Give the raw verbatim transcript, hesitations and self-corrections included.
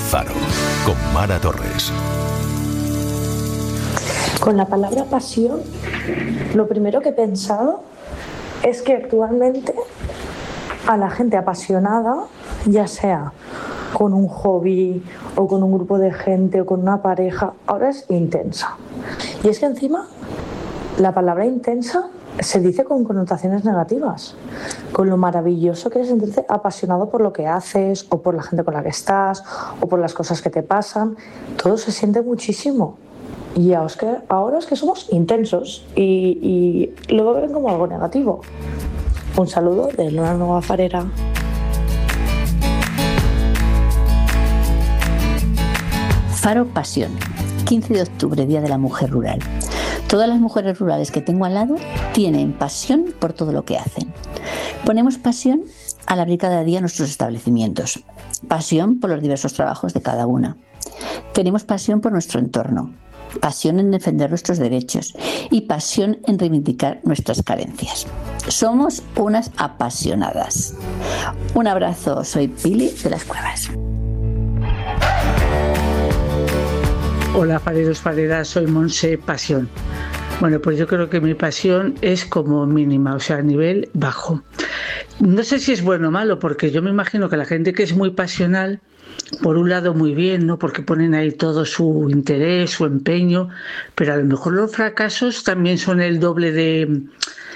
Faro, con Mara Torres. Con la palabra pasión, lo primero que he pensado es que actualmente a la gente apasionada, ya sea con un hobby o con un grupo de gente o con una pareja, ahora es intensa. Y es que encima la palabra intensa se dice con connotaciones negativas, con lo maravilloso que es sentirte apasionado por lo que haces o por la gente con la que estás o por las cosas que te pasan. Todo se siente muchísimo. Y ahora es que, ahora es que somos intensos y, y luego ven como algo negativo. Un saludo de Luna Nueva Farera. Faro Pasión, quince de octubre, Día de la Mujer Rural. Todas las mujeres rurales que tengo al lado tienen pasión por todo lo que hacen. Ponemos pasión al abrir cada día nuestros establecimientos, pasión por los diversos trabajos de cada una. Tenemos pasión por nuestro entorno, pasión en defender nuestros derechos y pasión en reivindicar nuestras carencias. Somos unas apasionadas. Un abrazo, soy Pili de las Cuevas. Hola, fareros, fareras, soy Monse Pasión. Bueno, pues yo creo que mi pasión es como mínima, o sea, a nivel bajo. No sé si es bueno o malo, porque yo me imagino que la gente que es muy pasional, por un lado muy bien, ¿no? Porque ponen ahí todo su interés, su empeño, pero a lo mejor los fracasos también son el doble de,